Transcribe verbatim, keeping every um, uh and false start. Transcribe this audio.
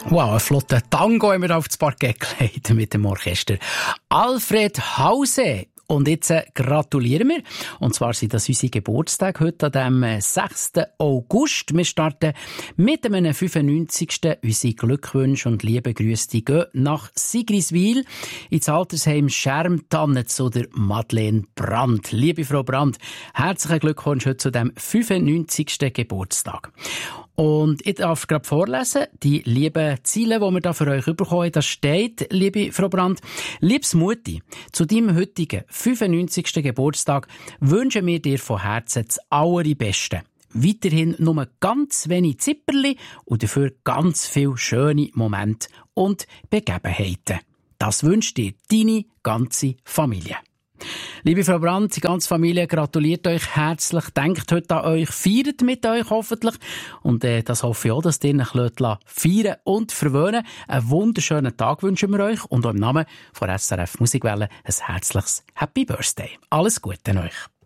Wow, ein flotter Tango haben wir auf das Parkett gelegt mit dem Orchester. Alfred Hause. Und jetzt äh, gratulieren wir. Und zwar sind das unsere Geburtstage heute an dem äh, sechsten August. Wir starten mit einem fünfundneunzigsten Unsere Glückwünsche und liebe Grüße die gehen nach Sigriswil ins Altersheim Schermtanne zu der Madeleine Brandt. Liebe Frau Brandt, herzlichen Glückwunsch heute zu dem fünfundneunzigsten Geburtstag. Und ich darf gerade vorlesen, die lieben Ziele, die wir da für euch bekommen haben. Da steht, liebe Frau Brandt, liebes Mutti, zu deinem heutigen fünfundneunzigsten Geburtstag wünschen wir dir von Herzen das Allerbeste. Weiterhin nur ganz wenig Zipperli und dafür ganz viele schöne Momente und Begebenheiten. Das wünscht dir deine ganze Familie. Liebe Frau Brandt, die ganze Familie gratuliert euch herzlich, denkt heute an euch, feiert mit euch hoffentlich und äh, das hoffe ich auch, dass ihr euch feiern und verwöhnen. Einen wunderschönen Tag wünschen wir euch und auch im Namen von S R F Musikwelle ein herzliches Happy Birthday. Alles Gute an euch.